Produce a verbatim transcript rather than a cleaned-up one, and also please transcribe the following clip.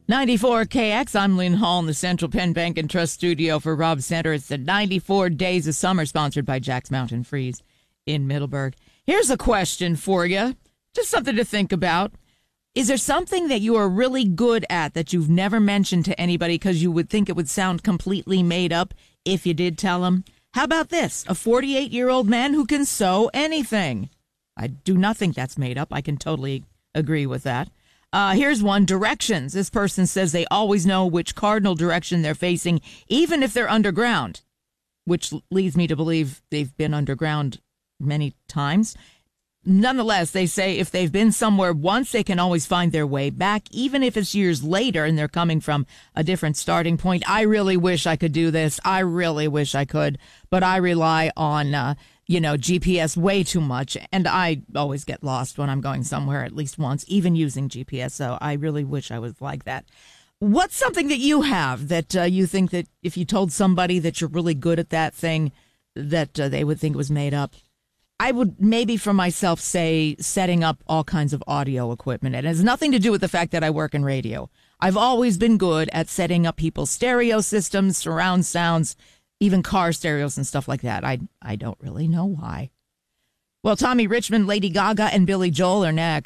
ninety-four K X, I'm Lynn Hall in the Central Penn Bank and Trust Studio for Rob Center. It's the ninety-four Days of Summer, sponsored by Jack's Mountain Freeze in Middleburg. Here's a question for you, just something to think about. Is there something that you are really good at that you've never mentioned to anybody because you would think it would sound completely made up if you did tell them? How about this? A forty-eight-year-old man who can sew anything. I do not think that's made up. I can totally agree with that. Uh, here's one. Directions. This person says they always know which cardinal direction they're facing, even if they're underground, which leads me to believe they've been underground many times. Nonetheless, they say if they've been somewhere once, they can always find their way back, even if it's years later and they're coming from a different starting point. I really wish I could do this. I really wish I could, but I rely on, uh, you know, G P S way too much, and I always get lost when I'm going somewhere at least once, even using G P S, so I really wish I was like that. What's something that you have that uh, you think that if you told somebody that you're really good at that thing, that uh, they would think it was made up? I would maybe for myself say setting up all kinds of audio equipment. It has nothing to do with the fact that I work in radio. I've always been good at setting up people's stereo systems, surround sounds, even car stereos and stuff like that. I I don't really know why. Well, Tommy Richmond, Lady Gaga, and Billy Joel are next.